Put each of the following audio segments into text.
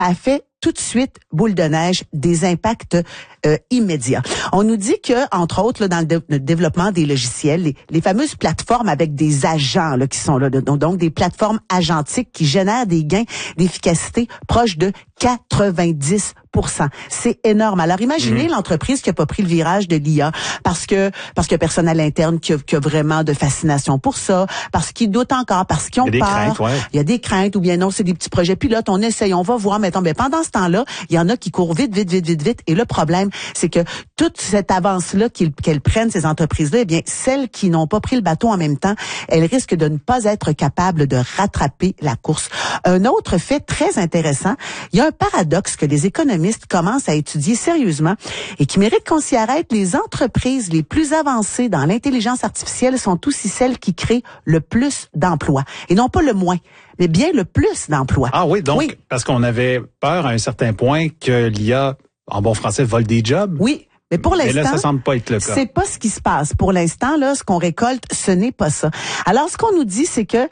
a fait tout de suite, boule de neige, des impacts immédiats. On nous dit que, entre autres, là, dans le développement des logiciels, les fameuses plateformes avec des agents là, qui sont là, donc des plateformes agentiques qui génèrent des gains d'efficacité proches de 90%. C'est énorme. Alors, imaginez l'entreprise qui a pas pris le virage de l'IA parce que personne à l'interne qui a vraiment de fascination pour ça, parce qu'ils doutent encore, parce qu'ils ont peur. Il y a des craintes, ou bien non, c'est des petits projets pilotes, on essaye, on va voir, mettons, mais pendant ce temps-là, il y en a qui courent vite. Et le problème, c'est que toute cette avance-là qu'elles prennent, ces entreprises-là, eh bien, celles qui n'ont pas pris le bateau en même temps, elles risquent de ne pas être capables de rattraper la course. Un autre fait très intéressant, il y a un paradoxe que les économistes commencent à étudier sérieusement et qui mérite qu'on s'y arrête. Les entreprises les plus avancées dans l'intelligence artificielle sont aussi celles qui créent le plus d'emplois. Et non pas le moins, mais bien le plus d'emplois. Ah oui, donc, oui. Parce qu'on avait peur à un certain point que l'IA, en bon français, vole des jobs. Oui. Mais pour l'instant, là, ça semble pas être le cas. C'est pas ce qui se passe. Pour l'instant, là, ce qu'on récolte, ce n'est pas ça. Alors, ce qu'on nous dit, c'est que,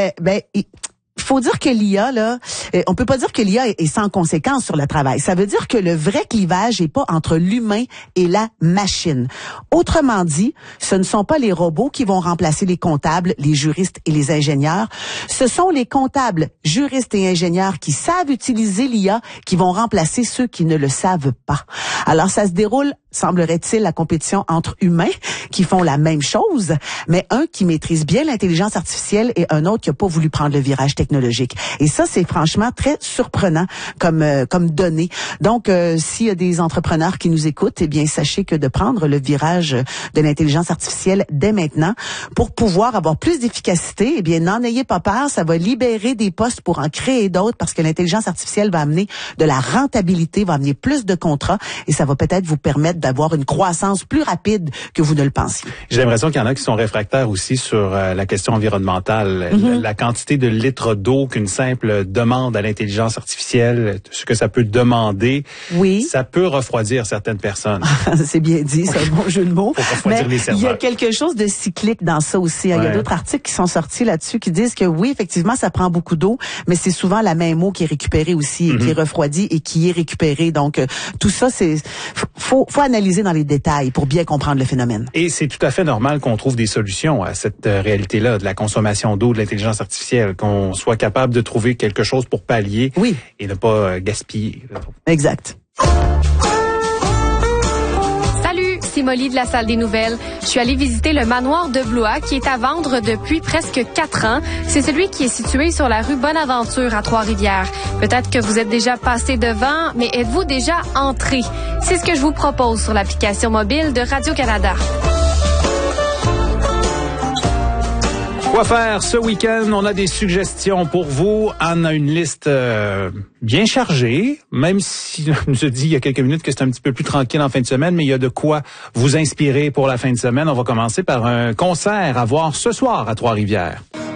il faut dire que l'IA, là, on peut pas dire que l'IA est sans conséquence sur le travail. Ça veut dire que le vrai clivage est pas entre l'humain et la machine. Autrement dit, ce ne sont pas les robots qui vont remplacer les comptables, les juristes et les ingénieurs. Ce sont les comptables, juristes et ingénieurs qui savent utiliser l'IA qui vont remplacer ceux qui ne le savent pas. Alors, ça se déroule, semblerait-il, la compétition entre humains qui font la même chose, mais un qui maîtrise bien l'intelligence artificielle et un autre qui n'a pas voulu prendre le virage technologique. Et ça, c'est franchement très surprenant comme donnée. Donc, s'il y a des entrepreneurs qui nous écoutent, eh bien, sachez que de prendre le virage de l'intelligence artificielle dès maintenant pour pouvoir avoir plus d'efficacité, eh bien, n'en ayez pas peur, ça va libérer des postes pour en créer d'autres parce que l'intelligence artificielle va amener de la rentabilité, va amener plus de contrats et ça va peut-être vous permettre d'avoir une croissance plus rapide que vous ne le pensiez. J'ai l'impression qu'il y en a qui sont réfractaires aussi sur la question environnementale. La quantité de litres d'eau qu'une simple demande à l'intelligence artificielle, ce que ça peut demander, ça peut refroidir certaines personnes. C'est bien dit, c'est un bon jeu de mots. Pour refroidir les serveurs. Il y a quelque chose de cyclique dans ça aussi. Il y a d'autres articles qui sont sortis là-dessus qui disent que oui, effectivement, ça prend beaucoup d'eau, mais c'est souvent la même eau qui est récupérée aussi, et qui est refroidie et qui est récupérée. Donc, tout ça, faut analyser dans les détails pour bien comprendre le phénomène. Et c'est tout à fait normal qu'on trouve des solutions à cette réalité-là de la consommation d'eau, de l'intelligence artificielle, qu'on soit capable de trouver quelque chose pour pallier et ne pas gaspiller. Exact. C'est Molly de la Salle des Nouvelles. Je suis allée visiter le manoir de Blois qui est à vendre depuis presque 4 ans. C'est celui qui est situé sur la rue Bonaventure à Trois-Rivières. Peut-être que vous êtes déjà passé devant, mais êtes-vous déjà entré? C'est ce que je vous propose sur l'application mobile de Radio-Canada. Quoi faire ce week-end? On a des suggestions pour vous. Anne a une liste bien chargée, même si on nous a dit il y a quelques minutes que c'est un petit peu plus tranquille en fin de semaine, mais il y a de quoi vous inspirer pour la fin de semaine. On va commencer par un concert à voir ce soir à Trois-Rivières.